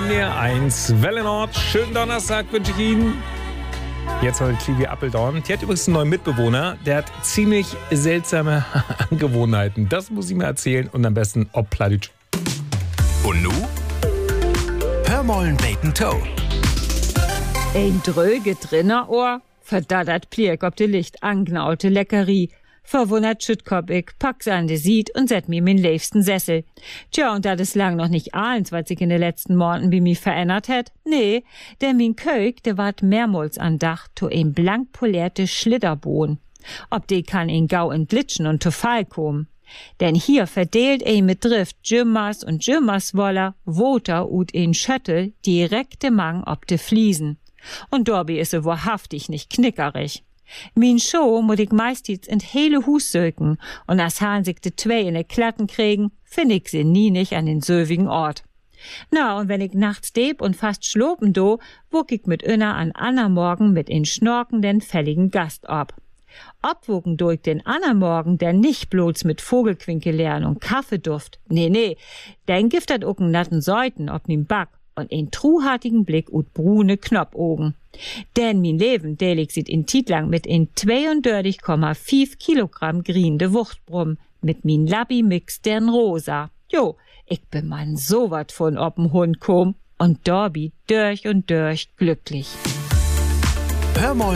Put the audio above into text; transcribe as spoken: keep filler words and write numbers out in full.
mir eins Wellenort. Schönen Donnerstag wünsche ich Ihnen. Jetzt heute Clivi Appeldorn. Die hat übrigens einen neuen Mitbewohner. Der hat ziemlich seltsame Angewohnheiten. Das muss ich mir erzählen und am besten ob Pladütsch. Und nu? Hör mollen Bacon Toe. Ein dröge drinner Ohr, verdattert Pliek ob de Licht angnaute Leckerie. Verwundert schüttkop ich, pack's an de Sied und set mi min liebsten Sessel. Tja, und dat is lang noch nicht ahns, was sich in de letzten Monaten bi mi verändert het. Nee, der min Köig, der ward mehrmals andacht, to ein blank polierte Schlitterbohn. Ob de kann in Gau entglitschen und to Fall kommen. Denn hier verdeelt ein mit Drift Jimmers und Jimmerswoller, Woter ut in Schöttel direkte Mang ob de Fliesen. Und Dorbi is se wahrhaftig nicht knickerig. Min Show muss ich meistens in hele Hus söken und as han sich de zwei in de Klatten kriegen, find ich sie nie nicht an den sövigen Ort. Na, und wenn ich nachts deb und fast schlopen do, wog ich mit Inner an Anna Morgen mit in schnorkenden, fälligen Gast ab. Obwogen durch den Anna Morgen, der nicht bloß mit Vogelquinke lernen und Kaffeeduft, nee, nee, den giftet ook n natten Säuten ob min Back und en truhartigen Blick ut brune Knoppogen. Denn min Leben, delig sieht in Titlang mit in zweiunddreißig Komma fünf Kilogramm griende Wuchtbrumm, mit min Labbi mix dern rosa. Jo, ich bin man so wat von ob'n Hund kom und Dorbi durch und durch glücklich. Hör mollen